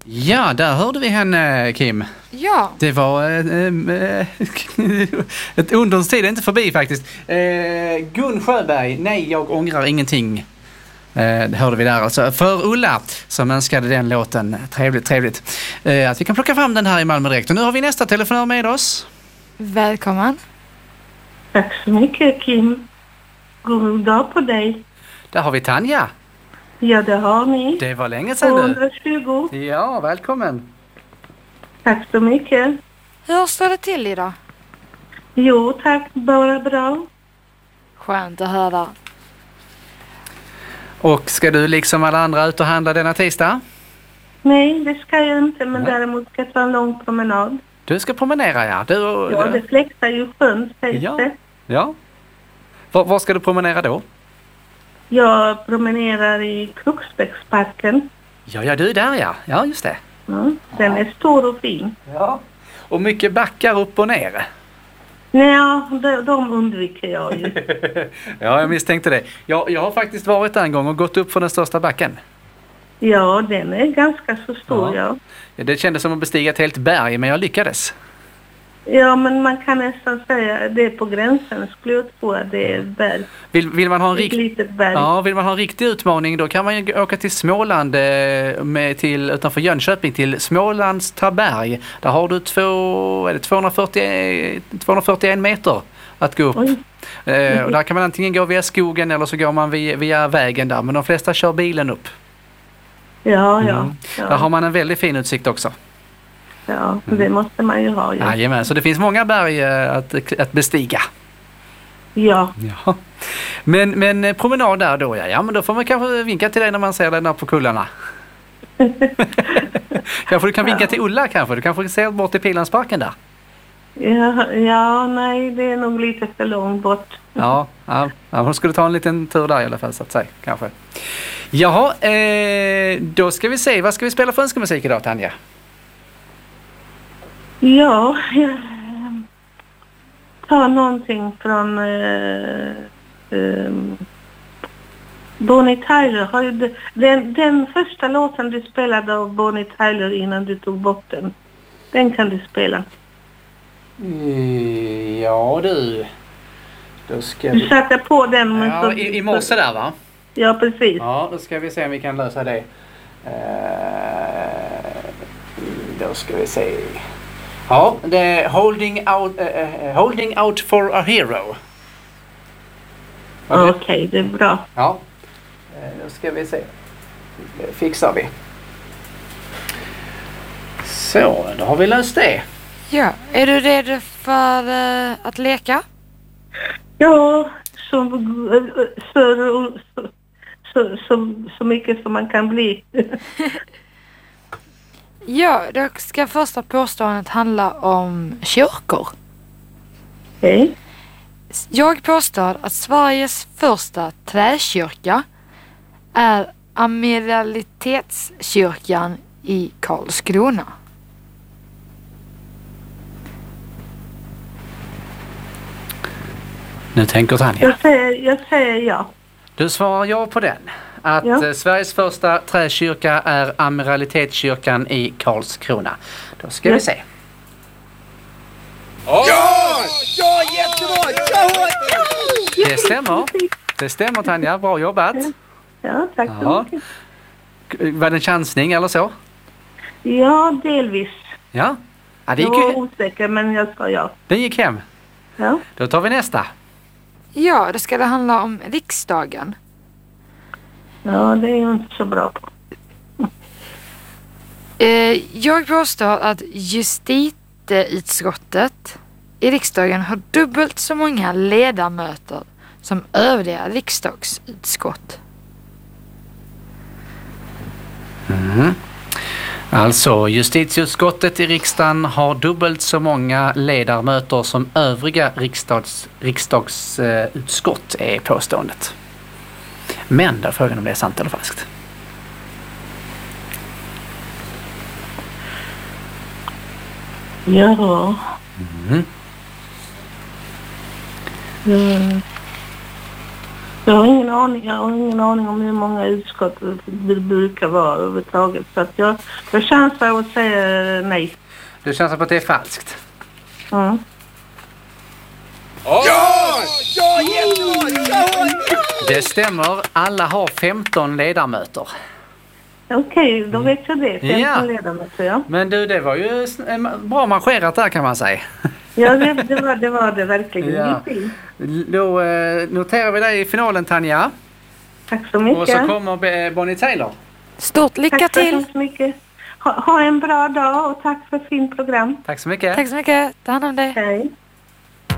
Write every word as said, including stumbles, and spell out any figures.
Ja, där hörde vi henne, Kim. Ja. Det var äh, ett undrens tid, inte förbi faktiskt. Äh, Gun Sjöberg, nej jag ångrar ingenting. Äh, det hörde vi där alltså. För Ulla som önskade den låten. Trevligt, trevligt. Äh, att vi kan plocka fram den här i Malmö direkt. Och nu har vi nästa telefonör med oss. Välkommen. Tack så mycket, Kim. God dag på dig. Där har vi Tanja. Ja, det har ni. Det var länge sedan nu. tvåhundratjugo. Ja, välkommen. Tack så mycket. Hur står det till idag? Jo, tack. Bara bra. Skönt att höra. Och ska du liksom alla andra ut och handla denna tisdag? Nej, det ska jag inte, men Nej. däremot ska jag ta en lång promenad. Du ska promenera, ja. Du, Ja, det fläktar ju sjön, sägs Ja. det. Ja. Var, var ska du promenera då? Jag promenerar i Kruxbäcksparken. Ja, ja, du är där, ja. Ja, just det. Mm. Den är stor och fin. Ja. Och mycket backar upp och ner. Nej, de, de undviker jag ju. Ja, jag misstänkte det. Jag, jag har faktiskt varit där en gång och gått upp för den största backen. Ja, den är ganska så stor, ja. Ja. Det kändes som att bestiga ett helt berg, men jag lyckades. Ja, men man kan nästan säga det är på gränsen. Skulle jag tro att det är ett berg. Vill, vill, man ha en Ett rikt... litet berg. ja, vill man ha en riktig utmaning då kan man ju åka till Småland eh, med, till, utanför Jönköping till Smålands Taberg. Där har du två, är det tvåhundrafyrtio, tvåhundrafyrtioen meter att gå upp. Eh, och där kan man antingen gå via skogen eller så går man via, via vägen där. Men de flesta kör bilen upp. Ja, ja. Mm. ja. Där har man en väldigt fin utsikt också. Ja, det måste man ju ha. Ja. Jajamän, så det finns många berg eh, att, att bestiga. Ja. Ja. Men, men promenad där då, ja. Ja, men då får man kanske vinka till dig när man ser den där på kullarna. Kanske du kan vinka till Ulla kanske. Du kanske ser bort till Pilansparken där. Ja, ja, nej, det är nog lite för långt bort. Ja, ja, ja, hon skulle ta en liten tur där i alla fall så att säga, kanske. Jaha, eh, då ska vi se. Vad ska vi spela för önskemusik idag, Tanja? Ja, jag tar någonting från eh, eh, Bonnie Tyler. Har ju, den, den första låten du spelade av Bonnie Tyler innan du tog bort den. Den kan du spela. Ja du. Då ska Du satte på den. Men ja, så, i, i morse där va? Ja, precis. Ja, då ska vi se om vi kan lösa det. Uh, då ska vi se. Ja, det är Holding Out, uh, holding out for a Hero. Okej, okay, det är bra. Ja, uh, då ska vi se. Det fixar vi. Så, då har vi löst det. Ja, är du redo för uh, att leka? Ja, så, så, så, så, så mycket som man kan bli. Ja, då ska första påståendet handla om kyrkor. Okej. Jag påstår att Sveriges första träkyrka är Amiralitetskyrkan i Karlskrona. Nu tänker Tanja. Jag säger, jag säger ja. Du svarar ja på den. Att Ja. eh, Sveriges första träkyrka är Amiralitetskyrkan i Karlskrona. Då ska Ja. vi se. Ja! Ja, jättebra! Ja! Det stämmer. Det stämmer Tanja, bra jobbat. Ja, tack så Ja. mycket. Var det en chansning eller så? Ja, delvis. Ja, ja det Jag gick var ju, osäker, men jag sa ja. den gick hem. Ja. Då tar vi nästa. Ja, då ska det handla om riksdagen. Ja, det är ju inte så bra på. Eh, jag påstår att justitieutskottet i riksdagen har dubbelt så många ledamöter som övriga riksdagsutskott. Mm. Alltså, justitieutskottet i riksdagen har dubbelt så många ledamöter som övriga riksdags, riksdagsutskott är påståendet. Men där frågan om det är sant eller falskt. Ja. Mm. Mm. Jag har ingen aning, jag har ingen aning om hur många utskott det brukar vara överhuvudtaget. Så att jag, jag chansar att säga nej. Du chansar på att det är falskt? Mm. Ja! Ja, jättebra! Ja! Det stämmer. Alla har femton ledamöter. Okej, då vet jag det. femton Ja. ledamöter, ja. Men du, det var ju bra marscherat där kan man säga. Ja, det, det, var, det var det verkligen. Ja. Fint. Då eh, noterar vi dig i finalen, Tanja. Tack så mycket. Och så kommer Bonnie Tyler. Stort lycka tack så till! hemskt mycket. Ha, ha en bra dag och tack för fint program. Tack så mycket. Tack så mycket. Ta hand om dig. Hej.